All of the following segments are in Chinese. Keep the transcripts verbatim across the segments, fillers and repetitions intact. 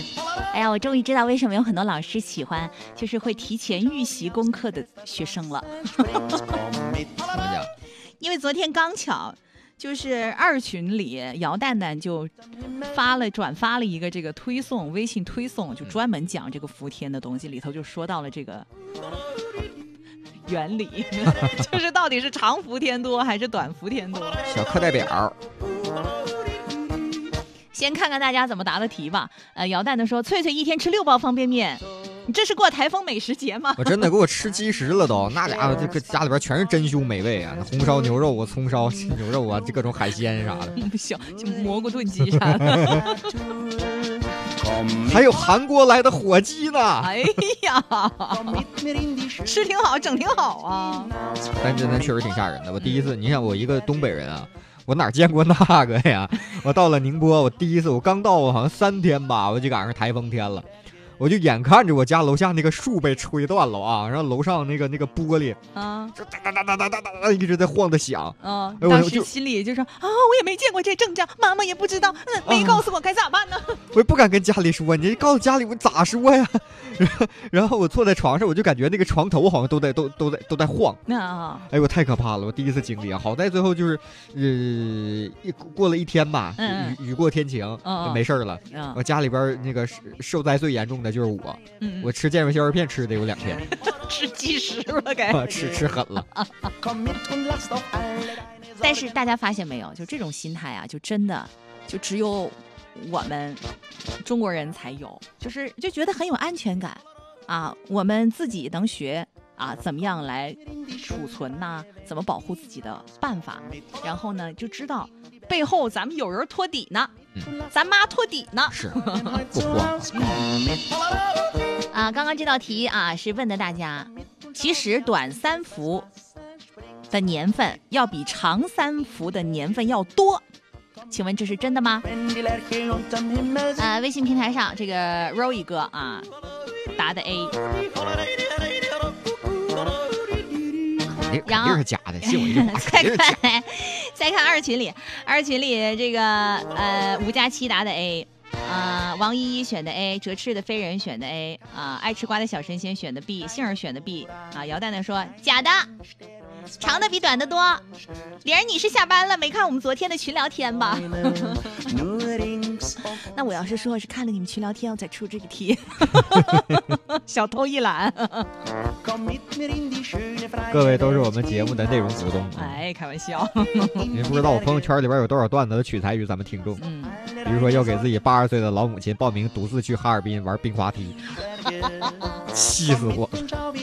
哎呀，我终于知道为什么有很多老师喜欢，就是会提前预习功课的学生了。 怎么讲？ 因为昨天刚巧，就是二群里姚蛋蛋就发了转发了一个这个推送，微信推送，就专门讲这个伏天的东西，里头就说到了这个原理，就是到底是长伏天多还是短伏天多。 小课代表。 先看看大家怎么答的题吧。呃，姚蛋蛋说：“翠翠一天吃六包方便面，你这是过台风美食节吗？” 我真的给我吃积食了都，那家伙这个家里边全是珍馐美味啊，那红烧牛肉啊、葱烧牛肉啊，这各种海鲜啥的， 不行，就蘑菇炖鸡啥的。 还有韩国来的火鸡呢。 哎呀，吃挺好，整挺好啊。 但真的确实挺吓人的。我第一次，你想我一个东北人啊。我哪见过那个呀？我到了宁波，我第一次，我刚到，我好像三天吧，我就赶上台风天了，我就眼看着我家楼下那个树被吹断了啊，然后楼上那个那个玻璃啊，就哒哒哒哒哒哒哒一直在晃的响。 啊，当时心里就说啊，我也没见过这阵仗，妈妈也不知道，嗯，没告诉我该咋办呢？ 我也不敢跟家里说，你告诉家里我咋说呀？然后，然后我坐在床上，我就感觉那个床头好像都在都都在都在晃。 啊， 哎呦，太可怕了！我第一次经历啊，好在最后就是，呃，一过了一天吧， 嗯、 雨雨过天晴， 嗯、 就没事了。 嗯、 我家里边那个受灾最严重的就是我， 嗯、 我吃健胃消食片吃的有两天， 吃积食了该， 啊、吃吃狠了。 但是大家发现没有，就这种心态啊，就真的就只有我们中国人才有，就是就觉得很有安全感啊，我们自己能学啊，怎么样来储存呐、啊，怎么保护自己的办法，然后呢就知道背后咱们有人托底呢，嗯、咱妈托底呢， 是不慌啊。刚刚这道题啊是问的大家，其实短三伏的年份要比长三伏的年份要多，请问这是真的吗？呃，微信平台上这个 Roy 哥啊答的 A， 然后肯定是假的，信我一句话，肯定是假的。 再看二群里，二群里这个呃吴佳期答的 A。啊、呃，王依依选的 A， 折翅的飞人选的 A， 啊、呃，爱吃瓜的小神仙选的 B， 杏儿选的 B， 啊，姚蛋蛋说假的，长的比短的多。玲儿，你是下班了没看我们昨天的群聊天吧？那我要是说我是看了你们群聊天，我再出这个题，小偷一览。 各位都是我们节目的内容股东， 哎，开玩笑。 您不知道我朋友圈里边有多少段子都取材于咱们听众， 嗯， 比如说要给自己八十岁的老母亲报名独自去哈尔滨玩冰滑梯，气死我了。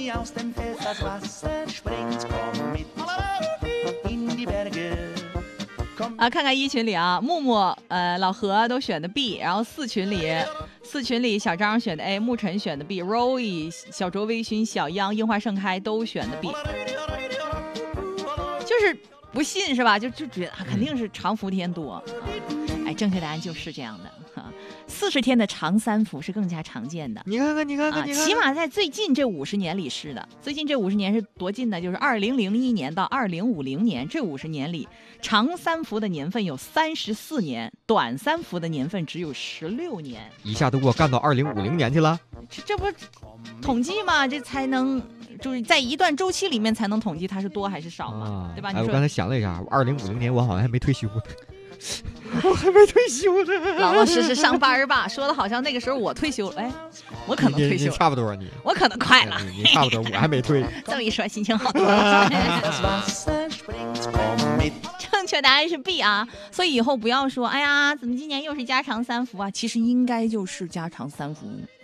啊，看看一群里啊，木木、呃老何都选的 B， 然后四群里，四群里小张选的 A， 沐晨选的 B，Roy、小卓微醺、小央、樱花盛开都选的 B， 就是不信是吧？就就觉得、啊、肯定是长伏天多、啊。哎，正确答案就是这样的。四十天的长三伏是更加常见的。 你看看，你看看， 啊， 你看看起码在最近这五十年里是的。最近这五十年是多近呢？就是二零零一年到二零五零年这五十年里，长三伏的年份有三十四年，短三伏的年份只有十六年。 一下都给我干到二零五零年去了。 这这不统计嘛？这才能就是在一段周期里面才能统计它是多还是少嘛，啊、对吧？ 哎，我刚才想了一下，二零五零年我好像还没退休呢。我还没退休呢， 老老实实上班吧。说的好像那个时候我退休了，哎，我可能退休了， 你你差不多你， 我可能快了， 你, 你差不多，我还没退。 这么一说，心情好多了。正确答案是 B 啊，所以以后不要说，哎呀，怎么今年又是加长三伏啊？其实应该就是加长三伏。